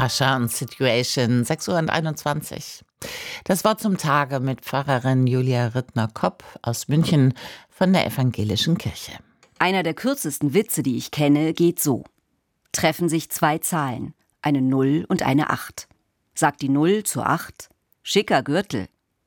Ascha und Situation, 6:21 Uhr. Das Wort zum Tage mit Pfarrerin Julia Rittner-Kopp aus München von der Evangelischen Kirche. Einer der kürzesten Witze, die ich kenne, geht so. Treffen sich zwei Zahlen, eine 0 und eine 8. Sagt die 0 zur 8, schicker Gürtel.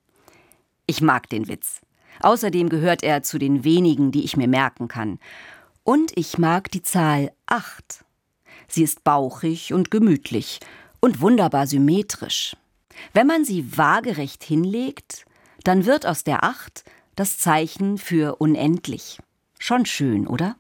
Ich mag den Witz. Außerdem gehört er zu den wenigen, die ich mir merken kann. Und ich mag die Zahl 8. Sie ist bauchig und gemütlich und wunderbar symmetrisch. Wenn man sie waagerecht hinlegt, dann wird aus der 8 das Zeichen für unendlich. Schon schön, oder?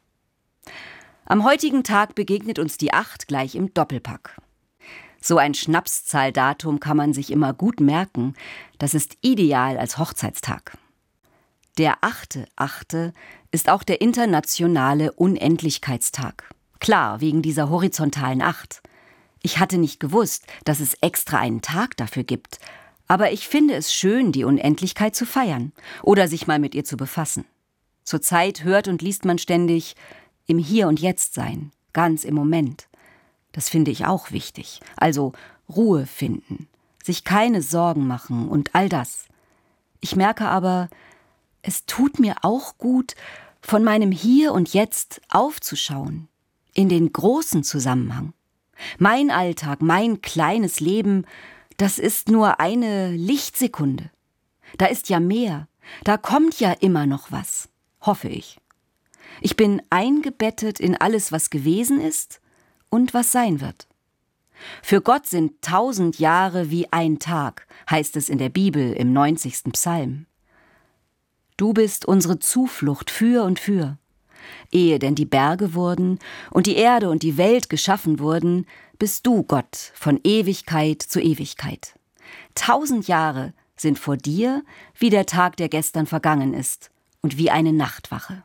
Am heutigen Tag begegnet uns die 8 gleich im Doppelpack. So ein Schnapszahldatum kann man sich immer gut merken. Das ist ideal als Hochzeitstag. Der 8.8. ist auch der internationale Unendlichkeitstag. Klar, wegen dieser horizontalen 8. Ich hatte nicht gewusst, dass es extra einen Tag dafür gibt. Aber ich finde es schön, die Unendlichkeit zu feiern oder sich mal mit ihr zu befassen. Zurzeit hört und liest man ständig im Hier und Jetzt sein, ganz im Moment. Das finde ich auch wichtig. Also Ruhe finden, sich keine Sorgen machen und all das. Ich merke aber, es tut mir auch gut, von meinem Hier und Jetzt aufzuschauen, in den großen Zusammenhang. Mein Alltag, mein kleines Leben, das ist nur eine Lichtsekunde. Da ist ja mehr, da kommt ja immer noch was, hoffe ich. Ich bin eingebettet in alles, was gewesen ist und was sein wird. Für Gott sind 1000 Jahre wie ein Tag, heißt es in der Bibel im 90. Psalm. Du bist unsere Zuflucht für und für. Ehe denn die Berge wurden und die Erde und die Welt geschaffen wurden, bist du Gott von Ewigkeit zu Ewigkeit. 1000 Jahre sind vor dir wie der Tag, der gestern vergangen ist, und wie eine Nachtwache.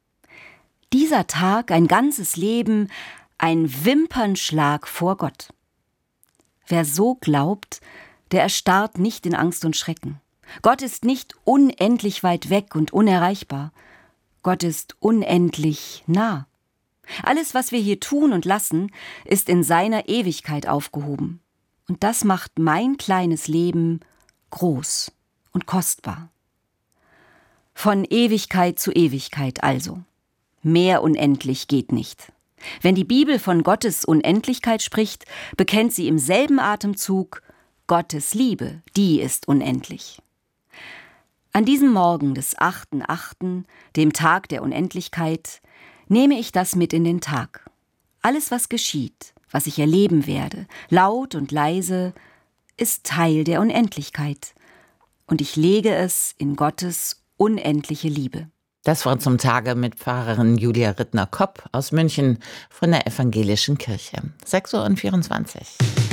Dieser Tag, ein ganzes Leben, ein Wimpernschlag vor Gott. Wer so glaubt, der erstarrt nicht in Angst und Schrecken. Gott ist nicht unendlich weit weg und unerreichbar. Gott ist unendlich nah. Alles, was wir hier tun und lassen, ist in seiner Ewigkeit aufgehoben. Und das macht mein kleines Leben groß und kostbar. Von Ewigkeit zu Ewigkeit also. Mehr unendlich geht nicht. Wenn die Bibel von Gottes Unendlichkeit spricht, bekennt sie im selben Atemzug, Gottes Liebe, die ist unendlich. An diesem Morgen des 8.8., dem Tag der Unendlichkeit, nehme ich das mit in den Tag. Alles, was geschieht, was ich erleben werde, laut und leise, ist Teil der Unendlichkeit. Und ich lege es in Gottes unendliche Liebe. Das Wort zum Tage mit Pfarrerin Julia Rittner-Kopp aus München von der Evangelischen Kirche. 6:24 Uhr.